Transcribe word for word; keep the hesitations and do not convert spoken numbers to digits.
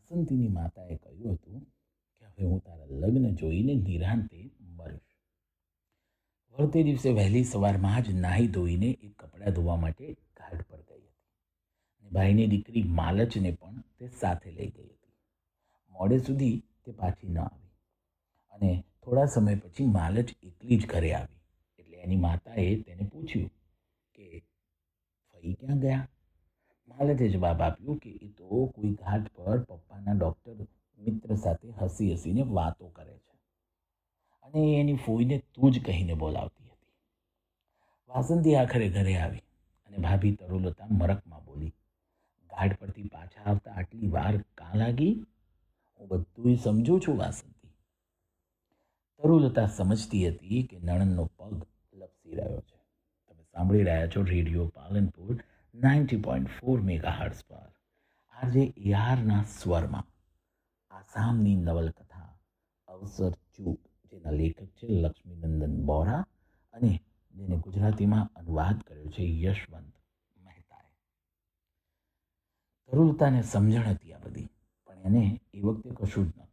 વાસંતીની માતાએ કહ્યું હતું કે હવે હું તારા લગ્ન જોઈને નિરાંતે મરીશ. વળતે દિવસે વહેલી સવારમાં જ નાહી ધોઈને એ કપડાં ધોવા માટે ઘાટ પર ગઈ હતી અને ભાઈની દીકરી માલચને પણ તે સાથે લઈ ગઈ હતી. મોડે સુધી તે પાછી ન આવી અને થોડા સમય પછી માલચ એકલી જ ઘરે આવી. એટલે એની માતાએ તેને પૂછ્યું કે ફઈ ક્યાં ગયા? માલચે જવાબ આપ્યો કે એ તો કોઈ ઘાટ પર પપ્પાના ડૉક્ટર મિત્ર સાથે હસી હસીને વાતો કરે છે અને એની ફોઈને તું જ કહીને બોલાવતી હતી. વાસંતી આખરે ઘરે આવી અને ભાભી તરુલતા મરકમાં બોલી, ઘાટ પરથી પાછા આવતા આટલી વાર કાં લાગી? હું બધું સમજું છું વાસંતી. તરુલતા સમજતી હતી કે નણંદનો પગ લપસી રહ્યો છે. તમે સાંભળી રહ્યા છો radio Palanpur ninety point four mega hertz પર આજે એઆરના સ્વરમાં આસામની નવલકથા અવસર ચૂપ, જેના લેખક છે લક્ષ્મીનંદન બોરા અને જેને ગુજરાતીમાં અનુવાદ કર્યો છે યશવંત મહેતાએ. તરુલતાને સમજણ હતી આ બધી, પણ એને એ વખતે કશું જ ન